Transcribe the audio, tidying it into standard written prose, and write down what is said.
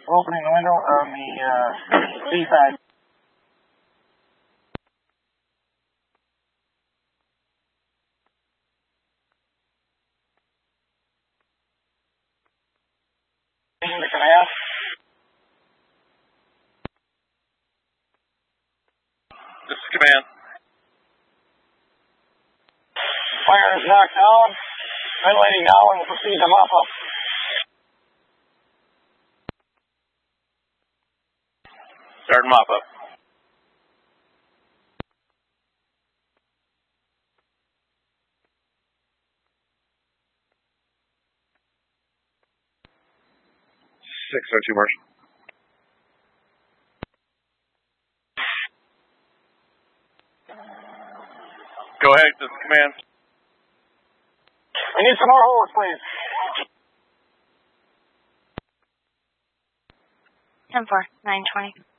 Opening the window on the B side. The command. This is command. Fire is knocked down. Ventilating now and we'll proceed to mop up. Start mop up. Two Marshal. Go ahead, this is command. We need some more holes, please. 10-4, 920.